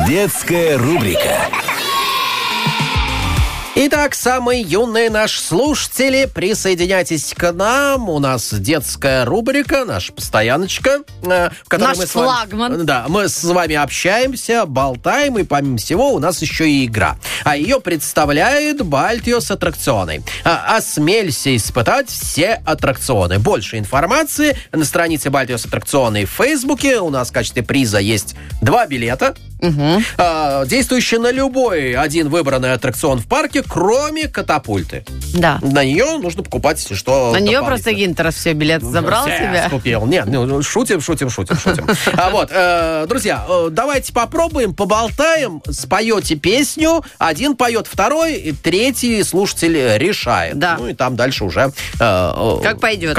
Детская рубрика. Итак, самые юные наши слушатели, присоединяйтесь к нам. У нас детская рубрика, наша постояночка, в которой Наш флагман. мы с вами общаемся, болтаем, и помимо всего у нас еще и игра. А ее представляет Бальтиос аттракционы. Осмелься испытать все аттракционы. Больше информации на странице Бальтиос аттракционы в Фейсбуке. У нас в качестве приза есть 2 билета. Действующие на любой один выбранный аттракцион в парке, кроме катапульты. Да. На нее нужно покупать, если что. На нее просто Гинтерс все билеты забрал себе. Купил. Нет, шутим. Друзья, давайте попробуем, поболтаем, споете песню, один поет, второй, и третий слушатель решает. Да. Ну и там дальше уже... Как пойдет.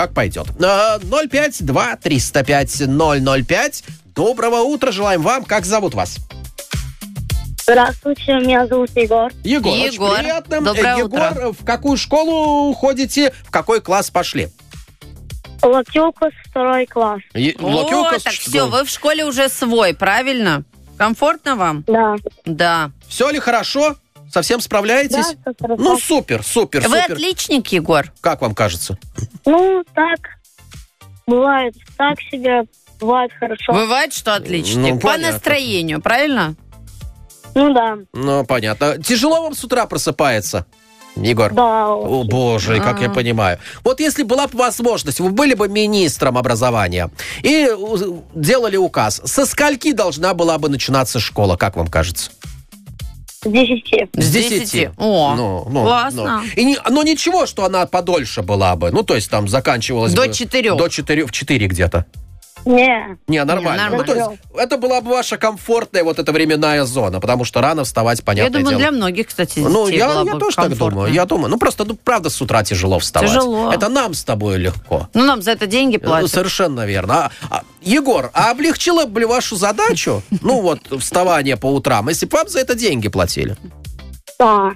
052-305-005. Доброго утра желаем вам. Как зовут вас? Здравствуйте, меня зовут Егор. Егор. Очень приятно. Доброе Егор, утро. в какую школу ходите? В какой класс пошли? Локтюкас, 2 класс. Так все, вы в школе уже свой, правильно? Комфортно вам? Да. Да. Все ли хорошо? Совсем справляетесь? Да, всё хорошо. Ну, супер. Вы отличник, Егор? Как вам кажется? Ну, так, бывает так себе, бывает хорошо. Бывает, что отличник. Ну, По понятно. настроению, правильно? Ну, да. Ну, понятно. Тяжело вам с утра просыпается, Егор? Да. О, боже, как я понимаю. Вот если была бы возможность, вы были бы министром образования и делали указ, со скольки должна была бы начинаться школа, как вам кажется? С 10. С 10. О, классно. Но ничего, что она подольше была бы. Ну, то есть там заканчивалась До бы... 4. До 4, в 4 где-то. Не. Не, нормально. Не, Ну, то есть это была бы ваша комфортная вот эта временная зона, потому что рано вставать, Я понятное думаю, дело. для многих, кстати, Ну, детей я было бы тоже так комфортно. думаю. Я думаю, просто, правда, с утра тяжело вставать. Тяжело. Это нам с тобой легко. Ну, нам за это деньги платят. Совершенно верно. Егор, а облегчило бы ли вашу задачу, ну вот, вставание по утрам, если бы вам за это деньги платили? Да.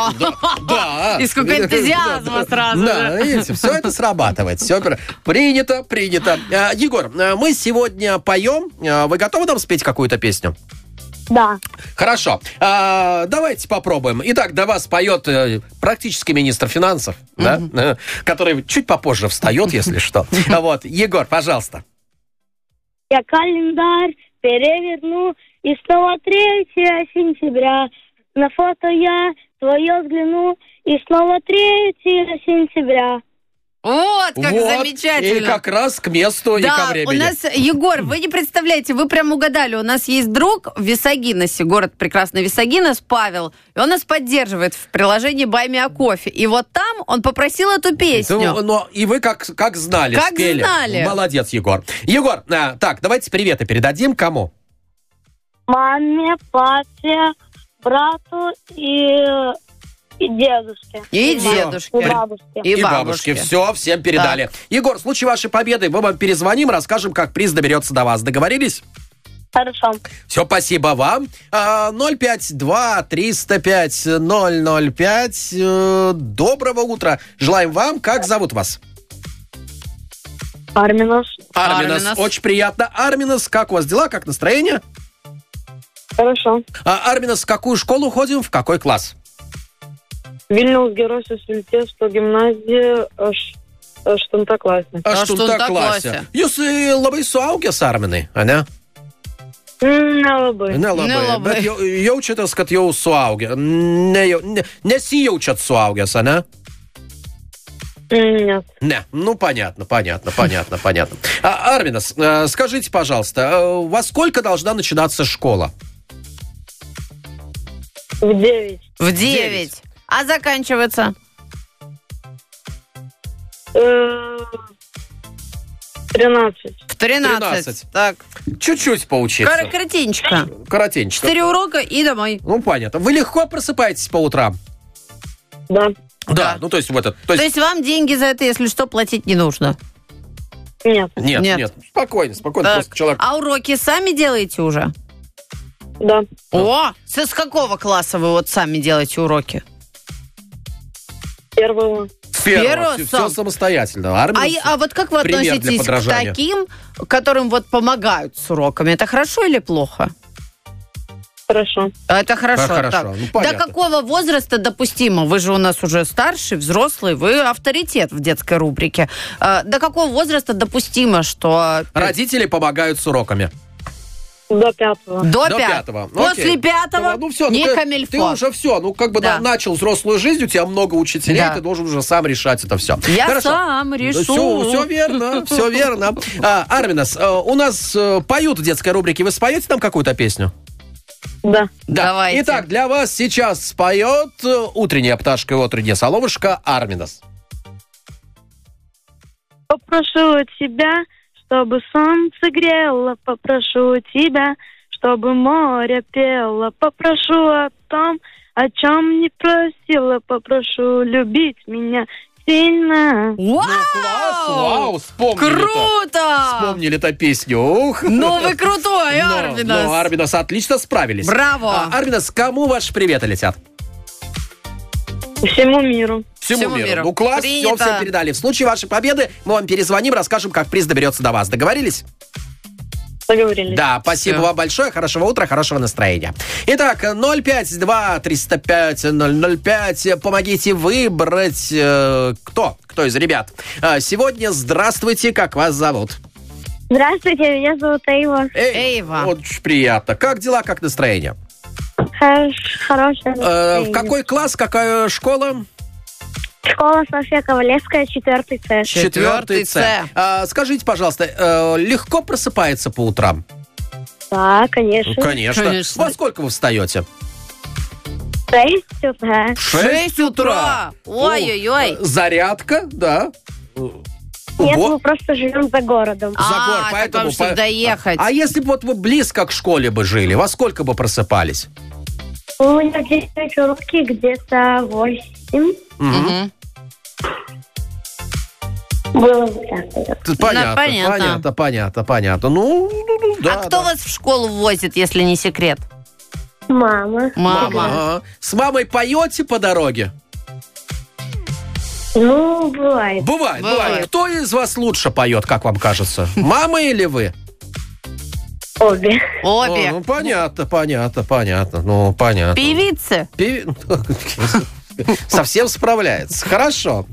Да. И сколько энтузиазма сразу Да, же. видите, все это срабатывает. Все принято. Егор, мы сегодня поем. Вы готовы нам спеть какую-то песню? Да. Хорошо. Давайте попробуем. Итак, до вас поет практически министр финансов, да? Который чуть попозже встает, если что. Вот, Егор, пожалуйста. Я календарь переверну, и снова 3 сентября. На фото я твое взгляну, и снова 3 сентября. Вот, как Вот, замечательно. И как раз к месту и ко Да, времени. у нас, Егор, вы не представляете, вы прям угадали. У нас есть друг в Висагиносе, город прекрасный Висагинос, Павел. И он нас поддерживает в приложении Buy Me a Coffee. И вот там он попросил эту песню. Но и вы как знали, Как спели. знали. Молодец, Егор. Егор, так, давайте приветы передадим кому? Маме, папе, брату и дедушке. И Всё. дедушке. И бабушке. И бабушке. Все, всем передали. Егор, в случае вашей победы мы вам перезвоним, расскажем, как приз доберется до вас. Договорились? Хорошо. Все, спасибо вам. 052-305-005. Доброго утра. Желаем вам. Как зовут вас? Арминос. Арминос. Очень приятно. Арминос, как у вас дела? Как настроение? Хорошо. Арминос, в какую школу ходим? В какой класс? Vilniaus Gerosios Vilties gimnazija, aš 8 klasė. Aštunta klasė. Jūs labai suaugęs, Arminai, ane? Nelabai. Nelabai. Bet jaučiatės, kad jau suaugę. Nesijaučiat suaugęs, ane? Нет. Не, ну понятно. Арминос, скажите, пожалуйста, во сколько должна начинаться школа? В 9. В 9. А заканчивается? 13. В 13. Так. Чуть-чуть поучиться. Коротенько. Коротенько. 4 урока и домой. Ну, понятно. Вы легко просыпаетесь по утрам? Да. Да. Ну, то есть в этот... То есть вам деньги за это, если что, платить не нужно? Нет. Нет. Спокойно. Так. Просто человек... А уроки сами делаете уже? Да. О, с какого класса вы вот сами делаете уроки? Первого. Первого Все сам. самостоятельно. Арминос А вот как вы пример для относитесь к подражания. таким, которым вот помогают с уроками? Это хорошо или плохо? Хорошо. Это хорошо. Хорошо, Так. ну, До понятно. какого возраста допустимо? Вы же у нас уже старший, взрослый, вы авторитет в детской рубрике. До какого возраста допустимо, что... Родители помогают с уроками. До 5-го. До До 5. 5-го. После Окей. 5-го Ну все, не ты камильфо. уже все, Да. начал взрослую жизнь, у тебя много учителей, Да. ты должен уже сам решать это все. Я сам решу. Все верно, все верно. Арминас, у нас поют в детской рубрике. Вы споете нам какую-то песню? Да. Да. Давайте. Итак, для вас сейчас споет утренняя пташка и утренняя соловушка Арминас. Попрошу у тебя, чтобы солнце грело, попрошу у тебя, чтобы море пело, попрошу о том, о чем не просила, попрошу любить меня сильно. Вау! Класс, вау, вспомнили-то. Круто! Вспомнили-то песню. Ух. Ну вы крутой, Ну, Арминас. Арминас, отлично справились. Браво! Арминас, кому ваши приветы летят? Всему миру. Всему миру. Ну, класс, все Принято. всем передали. В случае вашей победы мы вам перезвоним, расскажем, как приз доберется до вас. Договорились? Договорились. Да, спасибо Всё. вам большое. Хорошего утра, хорошего настроения. Итак, 052-305-005. Помогите выбрать, кто из ребят. Сегодня здравствуйте, как вас зовут? Здравствуйте, меня зовут Эйва. Эйва. Очень приятно. Как дела, как настроение? Хорошая. В какой класс, какая школа? Школа Софья Ковалевская, 4 С. Четвертый С. Скажите, пожалуйста, легко просыпается по утрам? Да, конечно. Конечно. Конечно. Во сколько вы встаете? 6 утра. 6 утра. Ой-ой-ой. Зарядка, да. Нет, Вот. мы просто живем за городом. За город, так поэтому... вам, чтобы доехать. А если бы вот вы близко к школе бы жили, во сколько бы просыпались? У меня здесь уроки где-то 8. Мгм. Было бы так. Понятно. Ну, да. А кто вас в школу возит, если не секрет? Мама. Мама. Ага. С мамой поете по дороге? Ну, бывает. Бывает. Кто из вас лучше поет, как вам кажется? Мама или вы? Обе. Обе. Ну, понятно. Ну, понятно. Певицы. Совсем справляется. Хорошо.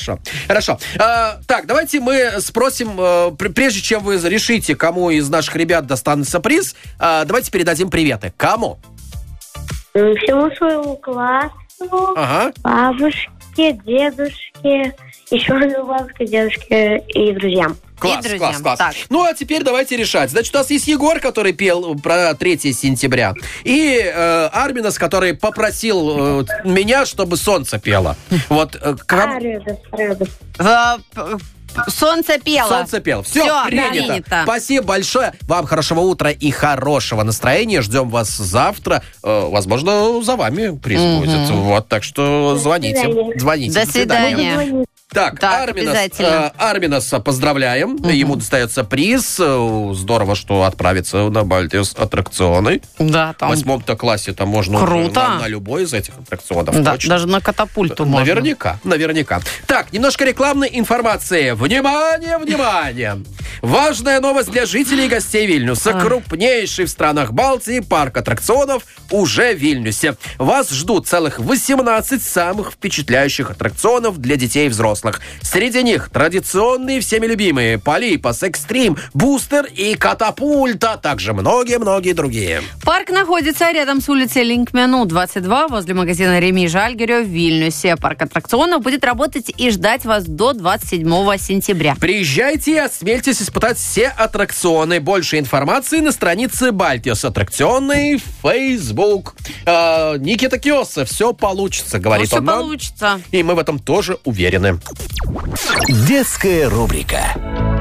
Так, давайте мы спросим, прежде чем вы решите, кому из наших ребят достанется приз, давайте передадим приветы. Кому? Всему своему классу, Ага. бабушке, дедушке, еще одной бабушке, дедушке и друзьям. Класс. Так. Ну, а теперь давайте решать. Значит, у нас есть Егор, который пел про 3 сентября, и Арминас, который попросил меня, чтобы солнце пело. Вот. Радость. Солнце пело. Солнце пел. Все, Всё, принято. принято. Спасибо большое. Вам хорошего утра и хорошего настроения. Ждем вас завтра. Возможно, за вами приз будет. Вот, так что звоните. До свидания. Так, Так, обязательно. Арминаса поздравляем. Ему достается приз. Здорово, что отправится на Балтиус аттракционы. Да, В там. 8 классе там можно Круто. на любой из этих аттракционов. Да, точно. даже на катапульту можно. Наверняка. Так, немножко рекламной информации. Внимание! Важная новость для жителей и гостей Вильнюса. Крупнейший в странах Балтии парк аттракционов уже в Вильнюсе. Вас ждут целых 18 самых впечатляющих аттракционов для детей и взрослых. Среди них традиционные всеми любимые Полипас, Экстрим, Бустер и Катапульта, а также многие-многие другие. Парк находится рядом с улицей Линкмену, 22, возле магазина Реми Жальгерё в Вильнюсе. Парк аттракционов будет работать и ждать вас до 27 сентября. Приезжайте и осмельтесь испытать все аттракционы. Больше информации на странице Балтиус аттракционный в Facebook. Никита Киоса, все получится, говорит Все он нам. получится. И мы в этом тоже уверены. Детская рубрика.